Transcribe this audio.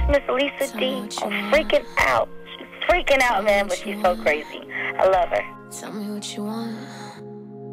Miss Lisa D. I'm freaking out. She's freaking out, man, but she's so crazy. I love her. Tell me what you want.